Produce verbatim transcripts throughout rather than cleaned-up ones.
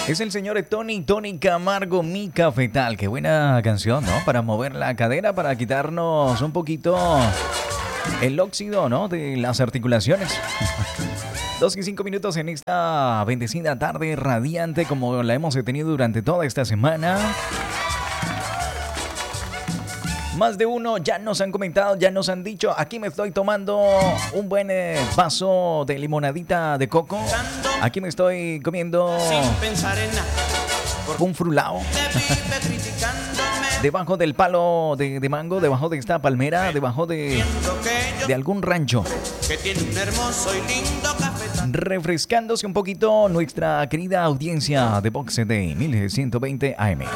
Es el señor Tony, Tony Camargo, Mi Cafetal. Qué buena canción, ¿no? Para mover la cadera, para quitarnos un poquito el óxido, ¿no? De las articulaciones. Dos y cinco minutos en esta bendecida tarde radiante como la hemos tenido durante toda esta semana. Más de uno ya nos han comentado, ya nos han dicho, aquí me estoy tomando un buen eh, vaso de limonadita de coco. Aquí me estoy comiendo un frulao. Debajo del palo de, de mango, debajo de esta palmera, debajo de, de algún rancho. Refrescándose un poquito nuestra querida audiencia de Box de mil ciento veinte A M.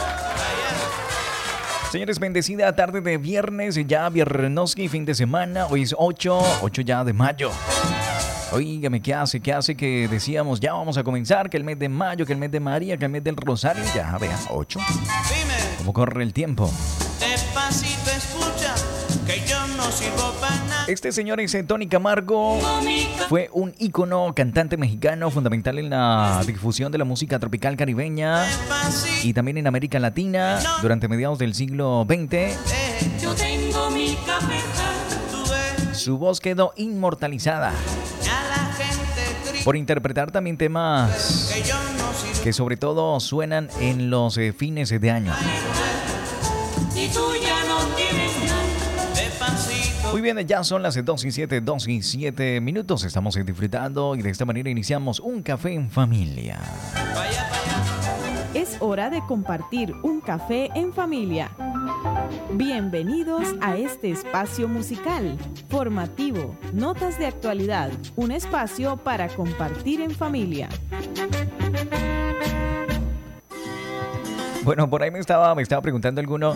Señores, bendecida tarde de viernes, ya viernoski, fin de semana. Hoy es ocho, ocho ya de mayo. Oígame, ¿qué hace? ¿Qué hace que decíamos ya vamos a comenzar? Que el mes de mayo, que el mes de María, que el mes del Rosario. Ya, vean, ocho. ¿Cómo corre el tiempo? Despacito escucha, que yo no sirvo para nada. Este señor es Tony Camargo. Fue un ícono cantante mexicano fundamental en la difusión de la música tropical caribeña y también en América Latina durante mediados del siglo veinte. Yo tengo mi cafetal. Su voz quedó inmortalizada por interpretar también temas que sobre todo suenan en los eh, fines de año. Muy bien, ya son las dos y siete, dos y siete minutos. Estamos disfrutando y de esta manera iniciamos un café en familia. Es hora de compartir un café en familia. Bienvenidos a este espacio musical, formativo, notas de actualidad, un espacio para compartir en familia. Bueno, por ahí me estaba, me estaba preguntando alguno.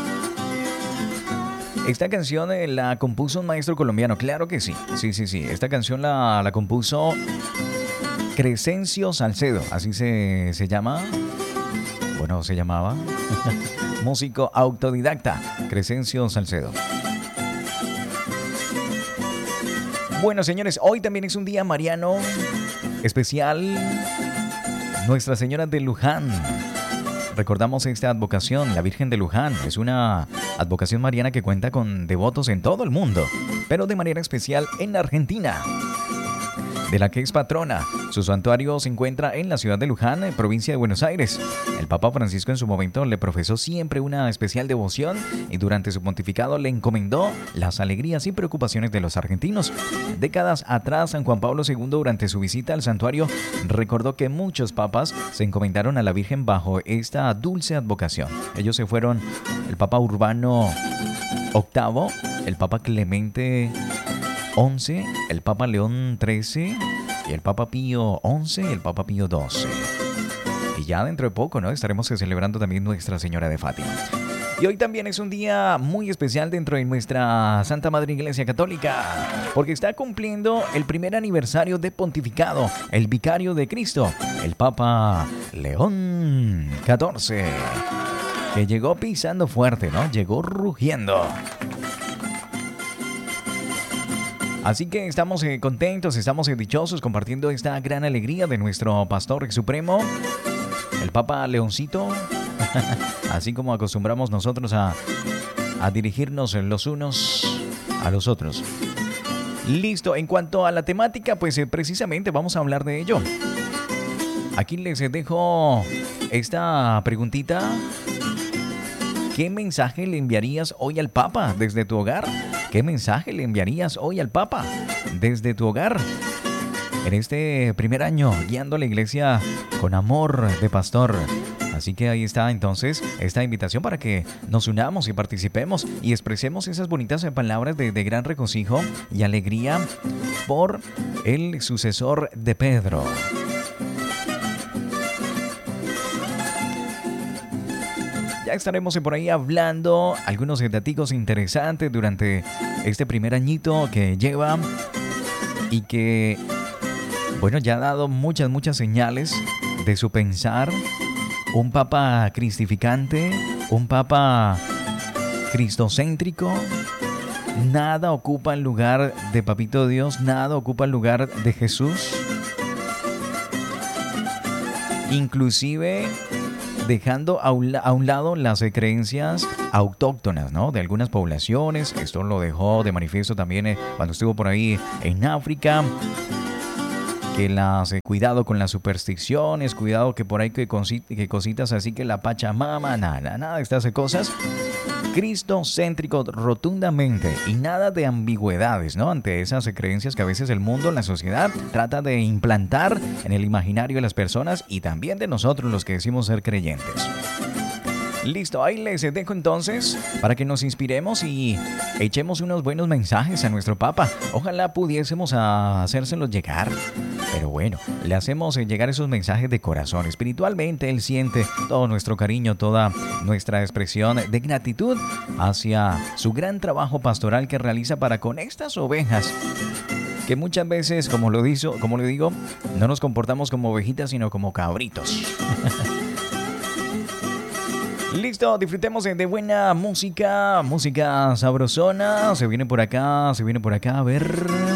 Esta canción eh, la compuso un maestro colombiano, claro que sí, sí, sí, sí. Esta canción la, la compuso Crescencio Salcedo, así se, se llama, bueno, se llamaba, músico autodidacta, Crescencio Salcedo. Bueno, señores, hoy también es un día mariano especial, Nuestra Señora de Luján. Recordamos esta advocación, la Virgen de Luján. Es una advocación mariana que cuenta con devotos en todo el mundo, pero de manera especial en Argentina, de la que es patrona. Su santuario se encuentra en la ciudad de Luján, provincia de Buenos Aires. El Papa Francisco en su momento le profesó siempre una especial devoción y durante su pontificado le encomendó las alegrías y preocupaciones de los argentinos. Décadas atrás, San Juan Pablo segundo, durante su visita al santuario, recordó que muchos papas se encomendaron a la Virgen bajo esta dulce advocación. Ellos se fueron el Papa Urbano octavo, el Papa Clemente once, el Papa León trece y el Papa Pío once y el Papa Pío doce. Y ya dentro de poco, ¿no? Estaremos celebrando también Nuestra Señora de Fátima. Y hoy también es un día muy especial dentro de nuestra Santa Madre Iglesia Católica, porque está cumpliendo el primer aniversario de pontificado, el vicario de Cristo, el Papa León catorce, que llegó pisando fuerte, ¿no? Llegó rugiendo. Así que estamos eh, contentos, estamos eh, dichosos compartiendo esta gran alegría de nuestro Pastor Supremo, el Papa Leoncito, así como acostumbramos nosotros a, a dirigirnos los unos a los otros. Listo, en cuanto a la temática, pues eh, precisamente vamos a hablar de ello. Aquí les dejo esta preguntita. ¿Qué mensaje le enviarías hoy al Papa desde tu hogar? ¿Qué mensaje le enviarías hoy al Papa desde tu hogar? En este primer año, guiando a la iglesia con amor de pastor. Así que ahí está entonces esta invitación para que nos unamos y participemos y expresemos esas bonitas palabras de, de gran regocijo y alegría por el sucesor de Pedro. Ya estaremos por ahí hablando algunos datos interesantes durante este primer añito que lleva y que, bueno, ya ha dado muchas, muchas señales de su pensar. Un papa cristificante, un papa cristocéntrico. Nada ocupa el lugar de Papito Dios, nada ocupa el lugar de Jesús. inclusive dejando a un, a un lado las creencias autóctonas, ¿no?, de algunas poblaciones. Esto lo dejó de manifiesto también eh, cuando estuvo por ahí en África. Que las, eh, cuidado con las supersticiones, cuidado que por ahí que, cosi- que cositas así que la Pachamama, nada, nada de estas cosas. Cristocéntrico rotundamente y nada de ambigüedades, ¿no?, ante esas creencias que a veces el mundo, la sociedad trata de implantar en el imaginario de las personas y también de nosotros los que decimos ser creyentes. Listo, ahí les dejo entonces para que nos inspiremos y echemos unos buenos mensajes a nuestro Papa. Ojalá pudiésemos a hacérselos llegar. Pero bueno, le hacemos llegar esos mensajes de corazón. Espiritualmente Él siente todo nuestro cariño, toda nuestra expresión de gratitud hacia su gran trabajo pastoral que realiza para con estas ovejas. Que muchas veces, como lo digo, como le digo, no nos comportamos como ovejitas, sino como cabritos. Listo, disfrutemos de buena música, música sabrosona. Se viene por acá, se viene por acá, a ver.